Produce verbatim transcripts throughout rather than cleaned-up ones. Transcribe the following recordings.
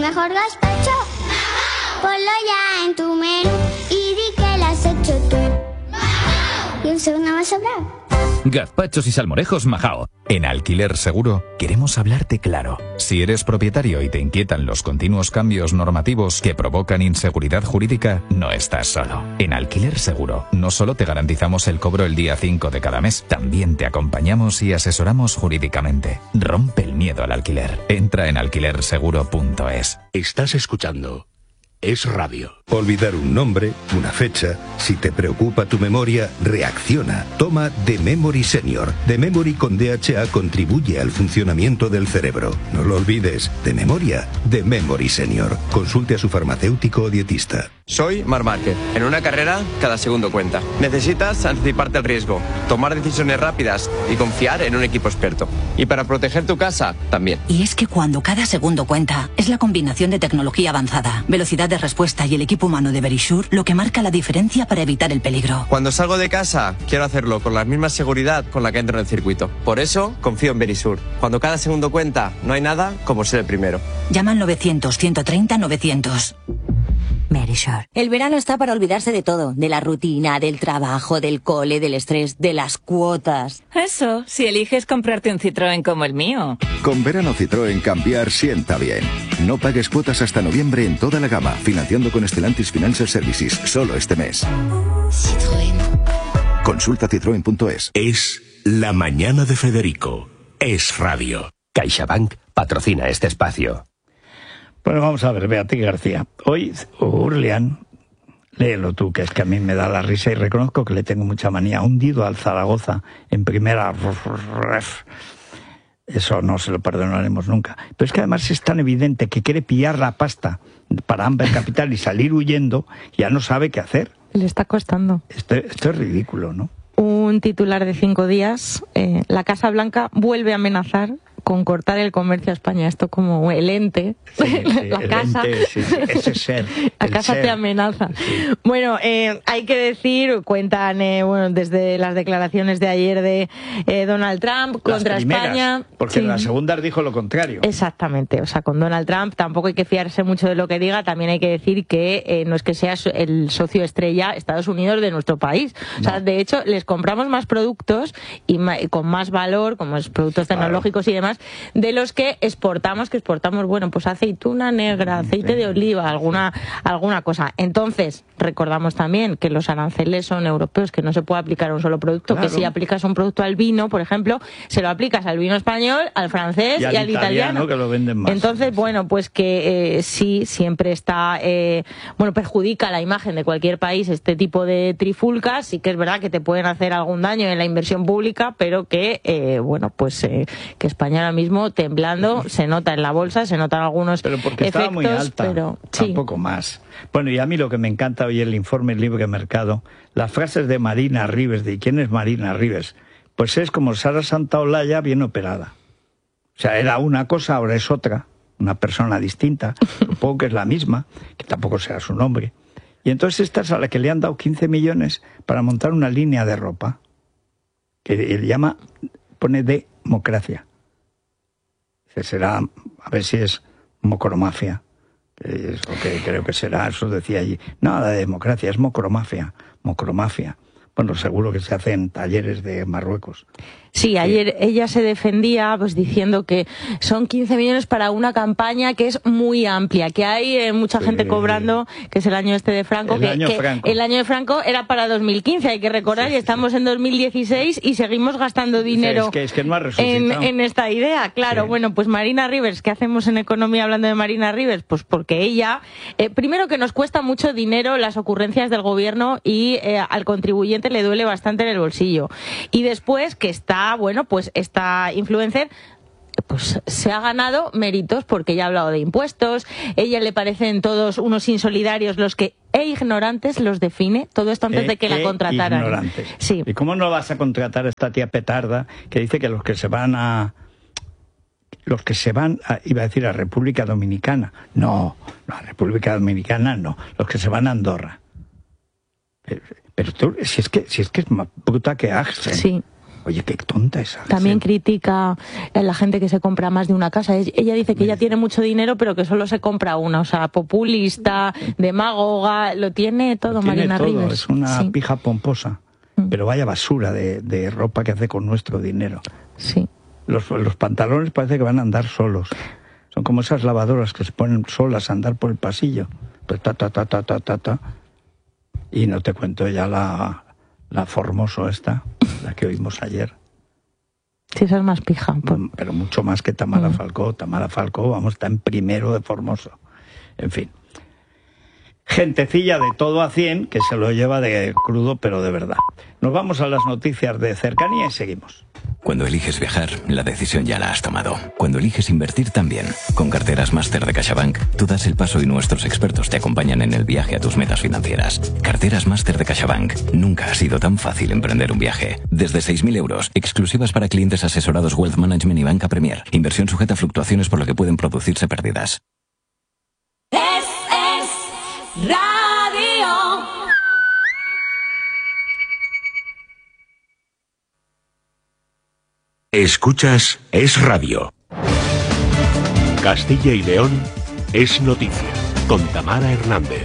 mejor gazpacho? Ponlo ya en tu menú y di que lo has hecho tú. Y un segundo más sobrado. Gazpachos y salmorejos Majao. En Alquiler Seguro queremos hablarte claro. Si eres propietario y te inquietan los continuos cambios normativos que provocan inseguridad jurídica, no estás solo. En Alquiler Seguro no solo te garantizamos el cobro el día cinco de cada mes, también te acompañamos y asesoramos jurídicamente. Rompe el miedo al alquiler. Entra en alquiler seguro punto es. Estás escuchando Es Radio. Olvidar un nombre, una fecha. Si te preocupa tu memoria, reacciona. Toma The Memory Senior. The Memory con D H A contribuye al funcionamiento del cerebro. No lo olvides. De memoria, The Memory Senior. Consulte a su farmacéutico o dietista. Soy Marc Márquez. En una carrera, cada segundo cuenta. Necesitas anticiparte al riesgo, tomar decisiones rápidas y confiar en un equipo experto. Y para proteger tu casa, también. Y es que cuando cada segundo cuenta, es la combinación de tecnología avanzada, velocidad de respuesta y el equipo humano de Verisure lo que marca la diferencia para evitar el peligro. Cuando salgo de casa, quiero hacerlo con la misma seguridad con la que entro en el circuito. Por eso, confío en Verisure. Cuando cada segundo cuenta, no hay nada como ser el primero. Llama al novecientos, ciento treinta, novecientos. Verisure. El verano está para olvidarse de todo, de la rutina, del trabajo, del cole, del estrés, de las cuotas. Eso, si eliges comprarte un Citroën como el mío. Con verano Citroën cambiar sienta bien. No pagues cuotas hasta noviembre en toda la gama, financiando con Stellantis Financial Services, solo este mes. Citroën. Consulta citroen punto es. Es la mañana de Federico. Es Radio. CaixaBank patrocina este espacio. Bueno, vamos a ver, Beatriz García. Hoy, Urlian, léelo tú, que es que a mí me da la risa y reconozco que le tengo mucha manía. Hundido al Zaragoza en primera. Eso no se lo perdonaremos nunca. Pero es que además es tan evidente que quiere pillar la pasta para Amber Capital y salir huyendo, ya no sabe qué hacer. Le está costando. Esto, esto es ridículo, ¿no? Un titular de cinco días. Eh, la Casa Blanca vuelve a amenazar con cortar el comercio a España. Esto como el ente, sí, sí, la el casa, ente, sí, sí, ese ser, la casa ser. te amenaza. Sí. Bueno, eh, hay que decir, cuentan, eh, bueno, desde las declaraciones de ayer de eh, Donald Trump las contra primeras, España. Porque sí. en las segundas dijo lo contrario. Exactamente, o sea, con Donald Trump tampoco hay que fiarse mucho de lo que diga. También hay que decir que eh, no es que sea el socio estrella Estados Unidos de nuestro país. No. O sea, de hecho, les compramos más productos y, ma y con más valor, como es productos claro. tecnológicos y demás, de los que exportamos, que exportamos, bueno, pues aceituna negra, aceite de oliva, alguna alguna cosa. Entonces, recordamos también que los aranceles son europeos, que no se puede aplicar a un solo producto, claro. que si aplicas un producto al vino, por ejemplo, se lo aplicas al vino español, al francés y al, y al italiano, italiano. Que lo venden más. Entonces, bueno, pues que eh, sí, siempre está, eh, bueno, perjudica la imagen de cualquier país este tipo de trifulcas. Sí que es verdad que te pueden hacer algún daño en la inversión pública, pero que, eh, bueno, pues eh, que España ahora mismo temblando, se nota en la bolsa, se notan algunos pero porque efectos, estaba muy alta, pero sí. tampoco más. Bueno, y a mí lo que me encanta hoy el informe Libre Mercado, las frases de Marina Ribes, de ¿quién es Marina Ribes? Pues es como Sara Santaolalla bien operada. O sea, era una cosa, ahora es otra, una persona distinta, supongo que es la misma, que tampoco sea su nombre. Y entonces esta es a la que le han dado quince millones para montar una línea de ropa, que él llama, pone democracia. Será, a ver si es mocromafia, es lo que creo que será, eso decía allí. Nada de democracia, es mocromafia, mocromafia. Bueno, seguro que se hacen talleres de Marruecos. Sí, ayer ella se defendía pues diciendo que son quince millones para una campaña que es muy amplia, que hay eh, mucha sí. gente cobrando, que es el año este de Franco, el que, año que Franco. el año de Franco era para dos mil quince, hay que recordar, sí, y estamos sí. en dos mil dieciséis y seguimos gastando dinero es que, es que no en, en esta idea. Claro, sí. bueno, pues Marina Rivers, ¿qué hacemos en economía hablando de Marina Rivers? Pues porque ella, eh, primero que nos cuesta mucho dinero las ocurrencias del gobierno y eh, al contribuyente le duele bastante en el bolsillo. Y después que está, bueno, pues esta influencer pues se ha ganado méritos porque ella ha hablado de impuestos, ella le parecen todos unos insolidarios los que e ignorantes los define, todo esto antes e, de que la contrataran. Ignorantes. Sí. ¿Y cómo no vas a contratar a esta tía petarda que dice que los que se van a los que se van a, iba a decir a República Dominicana? No, no, a República Dominicana no, los que se van a Andorra. Pero, pero tú, si es que si es que es más bruta que Axel. Sí. Oye, qué tonta esa. También sí. critica a la gente que se compra más de una casa. Ella dice que ella tiene mucho dinero, pero que solo se compra una. O sea, populista, demagoga, lo tiene todo, lo tiene Marina todo. Rivers. Es una sí. pija pomposa. Mm. Pero vaya basura de, de ropa que hace con nuestro dinero. Sí. Los, los pantalones parece que van a andar solos. Son como esas lavadoras que se ponen solas a andar por el pasillo. Pues ta, ta, ta, ta, ta, ta, ta. Y no te cuento ya la, la Formoso esta, la que oímos ayer. Sí, esa es más pija. Pues. Pero mucho más que Tamara mm. Falcó. Tamara Falcó, vamos, está en primero de Formoso. En fin. Gentecilla de todo a cien que se lo lleva de crudo, pero de verdad. Nos vamos a las noticias de cercanía y seguimos. Cuando eliges viajar, la decisión ya la has tomado. Cuando eliges invertir también. Con Carteras Máster de CaixaBank, tú das el paso y nuestros expertos te acompañan en el viaje a tus metas financieras. Carteras Máster de CaixaBank. Nunca ha sido tan fácil emprender un viaje. Desde seis mil euros, exclusivas para clientes asesorados Wealth Management y Banca Premier. Inversión sujeta a fluctuaciones por lo que pueden producirse pérdidas. Es, es radio. Escuchas Es Radio. Castilla y León es noticia con Tamara Hernández.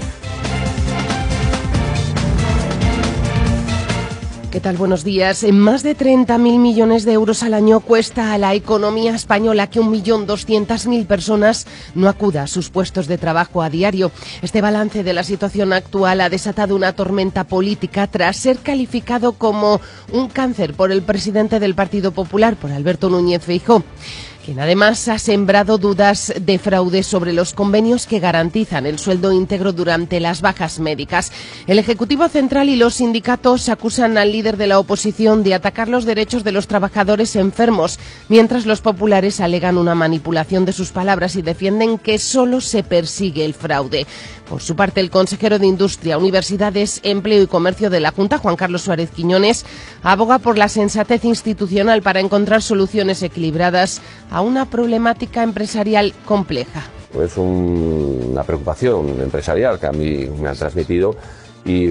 ¿Qué tal? Buenos días. En más de treinta mil millones de euros al año cuesta a la economía española que un millón doscientas mil personas no acuda a sus puestos de trabajo a diario. Este balance de la situación actual ha desatado una tormenta política tras ser calificado como un cáncer por el presidente del Partido Popular, por Alberto Núñez Feijóo, quien además ha sembrado dudas de fraude sobre los convenios que garantizan el sueldo íntegro durante las bajas médicas. El Ejecutivo Central y los sindicatos acusan al líder de la oposición de atacar los derechos de los trabajadores enfermos, mientras los populares alegan una manipulación de sus palabras y defienden que solo se persigue el fraude. Por su parte, el consejero de Industria, Universidades, Empleo y Comercio de la Junta, Juan Carlos Suárez Quiñones, aboga por la sensatez institucional para encontrar soluciones equilibradas a una problemática empresarial compleja. Es un, una preocupación empresarial que a mí me han transmitido y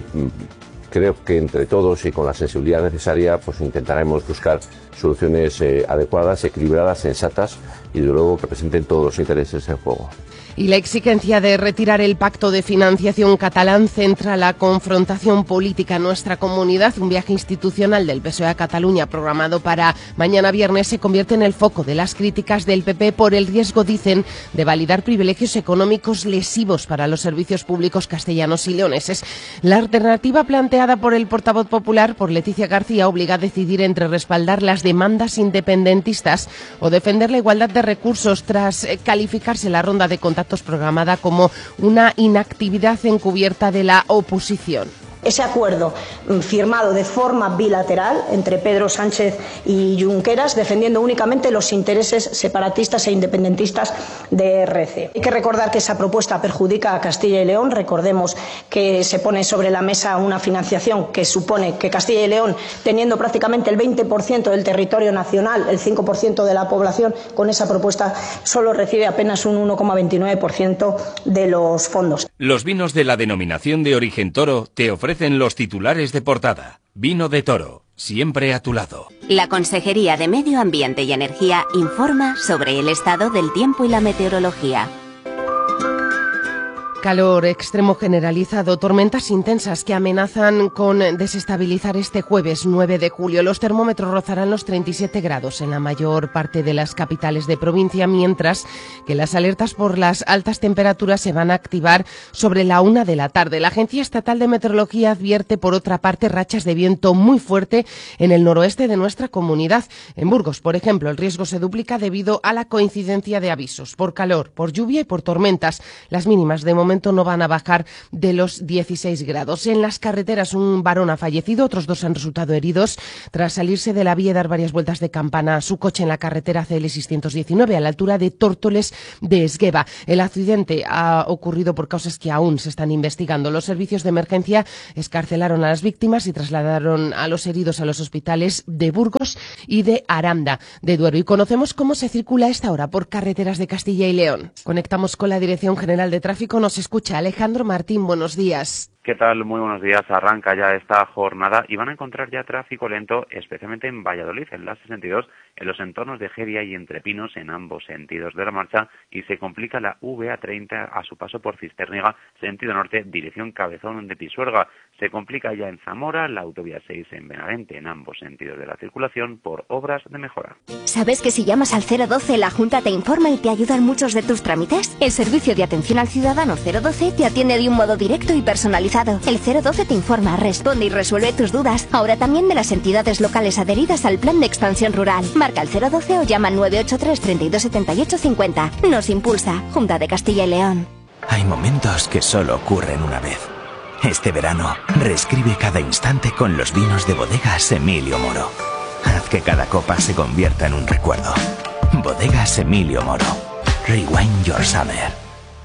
creo que entre todos y con la sensibilidad necesaria pues intentaremos buscar soluciones eh, adecuadas, equilibradas, sensatas y de luego que presenten todos los intereses en juego. Y la exigencia de retirar el pacto de financiación catalán centra la confrontación política en nuestra comunidad. Un viaje institucional del P S O E a Cataluña programado para mañana viernes se convierte en el foco de las críticas del P P por el riesgo, dicen, de validar privilegios económicos lesivos para los servicios públicos castellanos y leoneses. La alternativa planteada por el portavoz popular, por Leticia García, obliga a decidir entre respaldar las demandas independentistas o defender la igualdad de recursos tras calificarse la ronda de contactos programada como una inactividad encubierta de la oposición. Ese acuerdo firmado de forma bilateral entre Pedro Sánchez y Junqueras, defendiendo únicamente los intereses separatistas e independentistas de R C. Hay que recordar que esa propuesta perjudica a Castilla y León. Recordemos que se pone sobre la mesa una financiación que supone que Castilla y León, teniendo prácticamente el veinte por ciento del territorio nacional, el cinco por ciento de la población, con esa propuesta solo recibe apenas un uno coma veintinueve por ciento de los fondos. Los vinos de la denominación de origen Toro te ofrecen los titulares de portada. Vino de Toro, siempre a tu lado. La Consejería de Medio Ambiente y Energía informa sobre el estado del tiempo y la meteorología. Calor extremo generalizado, tormentas intensas que amenazan con desestabilizar este jueves nueve de julio. Los termómetros rozarán los treinta y siete grados en la mayor parte de las capitales de provincia, mientras que las alertas por las altas temperaturas se van a activar sobre la una de la tarde. La Agencia Estatal de Meteorología advierte, por otra parte, rachas de viento muy fuerte en el noroeste de nuestra comunidad. En Burgos, por ejemplo, el riesgo se duplica debido a la coincidencia de avisos por calor, por lluvia y por tormentas. Las mínimas de momento no van a bajar de los dieciséis grados. En las carreteras, un varón ha fallecido, otros dos han resultado heridos tras salirse de la vía y dar varias vueltas de campana a su coche en la carretera C L seiscientos diecinueve a la altura de Tórtoles de Esgueva. El accidente ha ocurrido por causas que aún se están investigando. Los servicios de emergencia excarcelaron a las víctimas y trasladaron a los heridos a los hospitales de Burgos y de Aranda de Duero. Y conocemos cómo se circula a esta hora por carreteras de Castilla y León. Conectamos con la Dirección General de Tráfico. Nos escucha Alejandro Martín. Buenos días. ¿Qué tal? Muy buenos días. Arranca ya esta jornada y van a encontrar ya tráfico lento, especialmente en Valladolid, en la sesenta y dos, en los entornos de Jeria y Entre Pinos, en ambos sentidos de la marcha, y se complica la V A treinta a su paso por Cisterniga, sentido norte, dirección Cabezón de Pisuerga. Se complica ya en Zamora, la autovía seis en Benavente, en ambos sentidos de la circulación, por obras de mejora. ¿Sabes que si llamas al cero doce la Junta te informa y te ayuda en muchos de tus trámites? El servicio de atención al ciudadano cero doce te atiende de un modo directo y personalizado. El cero doce te informa, responde y resuelve tus dudas. Ahora también de las entidades locales adheridas al Plan de Expansión Rural. Marca el cero doce o llama al nueve ocho tres, treinta y dos, setenta y ocho, cincuenta. Nos impulsa Junta de Castilla y León. Hay momentos que solo ocurren una vez. Este verano, reescribe cada instante con los vinos de Bodegas Emilio Moro. Haz que cada copa se convierta en un recuerdo. Bodegas Emilio Moro. Rewind your summer.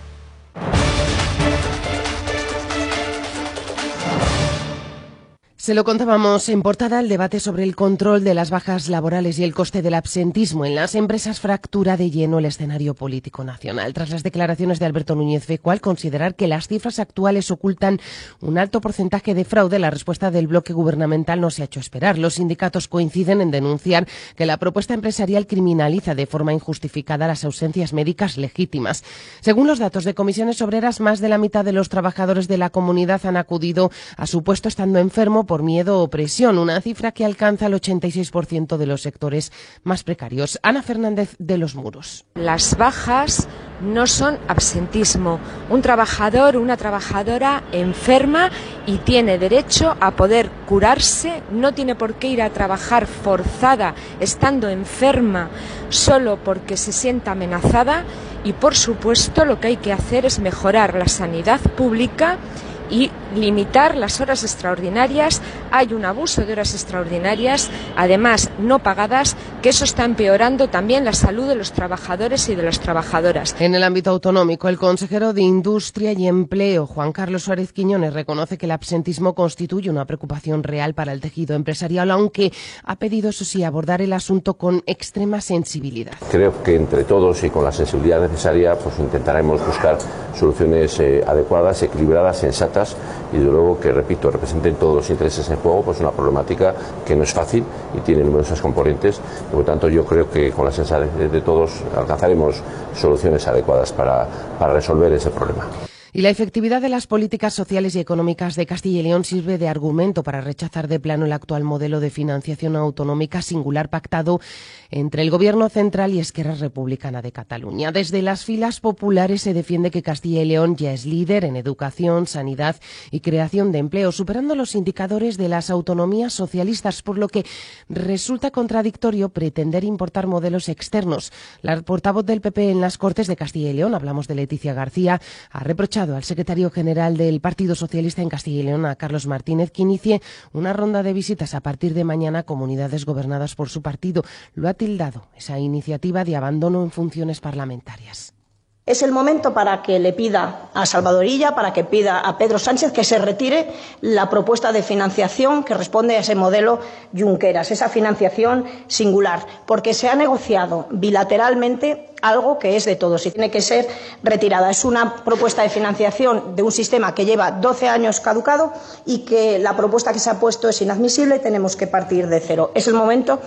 Se lo contábamos en portada. El debate sobre el control de las bajas laborales y el coste del absentismo en las empresas fractura de lleno el escenario político nacional. Tras las declaraciones de Alberto Núñez Feijóo al considerar que las cifras actuales ocultan un alto porcentaje de fraude, la respuesta del bloque gubernamental no se ha hecho esperar. Los sindicatos coinciden en denunciar que la propuesta empresarial criminaliza de forma injustificada las ausencias médicas legítimas. Según los datos de Comisiones Obreras, más de la mitad de los trabajadores de la comunidad han acudido a su puesto estando enfermo por miedo o presión, una cifra que alcanza el ochenta y seis por ciento de los sectores más precarios. Ana Fernández de Los Muros. Las bajas no son absentismo. Un trabajador o una trabajadora enferma y tiene derecho a poder curarse, no tiene por qué ir a trabajar forzada estando enferma solo porque se sienta amenazada, y por supuesto lo que hay que hacer es mejorar la sanidad pública y limitar las horas extraordinarias. Hay un abuso de horas extraordinarias, además no pagadas, que eso está empeorando también la salud de los trabajadores y de las trabajadoras. En el ámbito autonómico, el consejero de Industria y Empleo, Juan Carlos Suárez Quiñones, reconoce que el absentismo constituye una preocupación real para el tejido empresarial, aunque ha pedido, eso sí, abordar el asunto con extrema sensibilidad. Creo que entre todos y con la sensibilidad necesaria, pues intentaremos buscar soluciones eh, adecuadas, equilibradas, sensatas, y de luego que, repito, representen todos los intereses en juego, pues una problemática que no es fácil y tiene numerosas componentes. Por lo tanto, yo creo que con la sensatez de todos alcanzaremos soluciones adecuadas para, para resolver ese problema. Y la efectividad de las políticas sociales y económicas de Castilla y León sirve de argumento para rechazar de plano el actual modelo de financiación autonómica singular pactado entre el Gobierno central y Esquerra Republicana de Cataluña. Desde las filas populares se defiende que Castilla y León ya es líder en educación, sanidad y creación de empleo, superando los indicadores de las autonomías socialistas, por lo que resulta contradictorio pretender importar modelos externos. La portavoz del P P en las Cortes de Castilla y León, hablamos de Leticia García, ha reprochado al secretario general del Partido Socialista en Castilla y León, a Carlos Martínez, que inicie una ronda de visitas a partir de mañana a comunidades gobernadas por su partido. Lo ha tildado esa iniciativa de abandono en funciones parlamentarias. Es el momento para que le pida a Salvador Illa, para que pida a Pedro Sánchez que se retire la propuesta de financiación que responde a ese modelo Junqueras, esa financiación singular, porque se ha negociado bilateralmente algo que es de todos y tiene que ser retirada. Es una propuesta de financiación de un sistema que lleva doce años caducado y que la propuesta que se ha puesto es inadmisible y tenemos que partir de cero. Es el momento.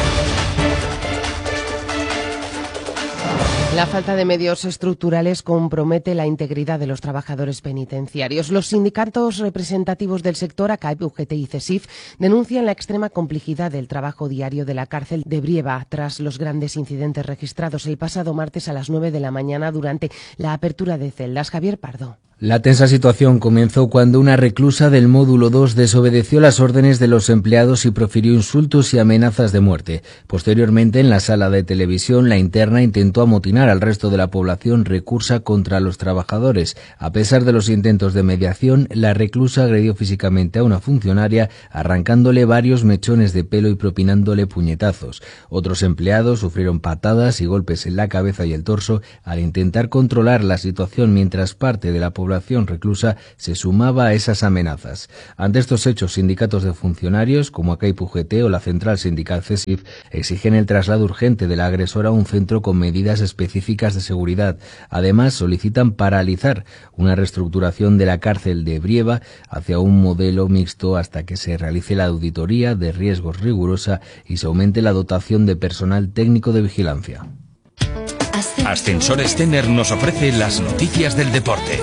La falta de medios estructurales compromete la integridad de los trabajadores penitenciarios. Los sindicatos representativos del sector, A C A P, U G T y CESIF, denuncian la extrema complejidad del trabajo diario de la cárcel de Brieva tras los grandes incidentes registrados el pasado martes a las nueve de la mañana durante la apertura de celdas. Javier Pardo. La tensa situación comenzó cuando una reclusa del módulo dos desobedeció las órdenes de los empleados y profirió insultos y amenazas de muerte. Posteriormente, en la sala de televisión, la interna intentó amotinar al resto de la población recursa contra los trabajadores. A pesar de los intentos de mediación, la reclusa agredió físicamente a una funcionaria, arrancándole varios mechones de pelo y propinándole puñetazos. Otros empleados sufrieron patadas y golpes en la cabeza y el torso al intentar controlar la situación, mientras parte de la población población reclusa se sumaba a esas amenazas. Ante estos hechos, sindicatos de funcionarios como A C A I P U G T o la Central Sindical C E S I F exigen el traslado urgente de la agresora a un centro con medidas específicas de seguridad. Además, solicitan paralizar una reestructuración de la cárcel de Brieva hacia un modelo mixto hasta que se realice la auditoría de riesgos rigurosa y se aumente la dotación de personal técnico de vigilancia. Ascensores Tener nos ofrece las noticias del deporte.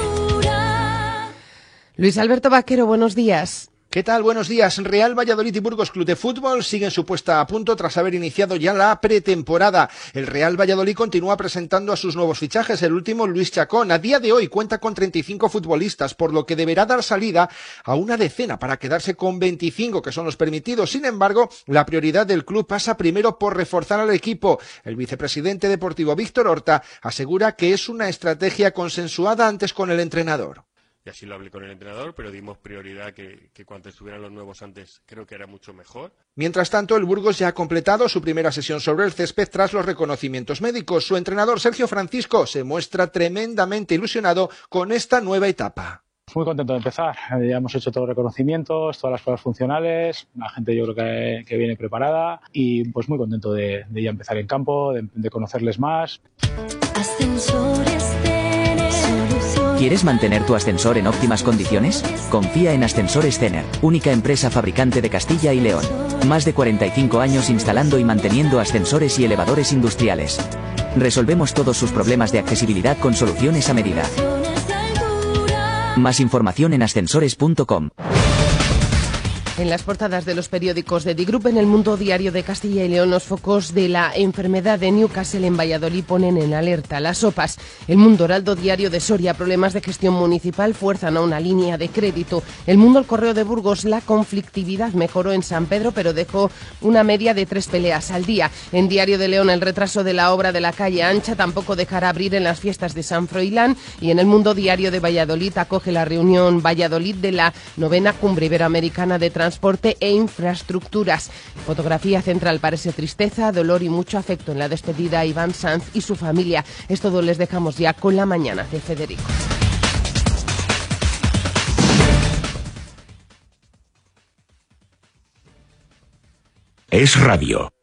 Luis Alberto Vaquero, buenos días. ¿Qué tal? Buenos días. Real Valladolid y Burgos Club de Fútbol siguen su puesta a punto tras haber iniciado ya la pretemporada. El Real Valladolid continúa presentando a sus nuevos fichajes. El último, Luis Chacón. A día de hoy cuenta con treinta y cinco futbolistas, por lo que deberá dar salida a una decena para quedarse con veinticinco, que son los permitidos. Sin embargo, la prioridad del club pasa primero por reforzar al equipo. El vicepresidente deportivo Víctor Horta asegura que es una estrategia consensuada antes con el entrenador. Y así lo hablé con el entrenador, pero dimos prioridad que, que cuando estuvieran los nuevos antes creo que era mucho mejor. Mientras tanto, el Burgos ya ha completado su primera sesión sobre el césped tras los reconocimientos médicos. Su entrenador, Sergio Francisco, se muestra tremendamente ilusionado con esta nueva etapa. Muy contento de empezar. Ya hemos hecho todos los reconocimientos, todas las pruebas funcionales, la gente yo creo que, que viene preparada y pues muy contento de, de ya empezar en campo, de, de conocerles más. ¿Quieres mantener tu ascensor en óptimas condiciones? Confía en Ascensores Tener, única empresa fabricante de Castilla y León. Más de cuarenta y cinco años instalando y manteniendo ascensores y elevadores industriales. Resolvemos todos sus problemas de accesibilidad con soluciones a medida. Más información en ascensores punto com. En las portadas de los periódicos de The Group, en El Mundo Diario de Castilla y León, los focos de la enfermedad de Newcastle en Valladolid ponen en alerta las OPAs. El Mundo Heraldo Diario de Soria, problemas de gestión municipal fuerzan a una línea de crédito. El Mundo El Correo de Burgos, la conflictividad mejoró en San Pedro, pero dejó una media de tres peleas al día. En Diario de León, el retraso de la obra de la calle Ancha tampoco dejará abrir en las fiestas de San Froilán. Y en El Mundo Diario de Valladolid, acoge la reunión Valladolid de la novena Cumbre Iberoamericana de Transporte Transporte e Infraestructuras. Fotografía central parece tristeza, dolor y mucho afecto en la despedida a Iván Sanz y su familia. Es todo, les dejamos ya con la mañana de Federico. Es radio.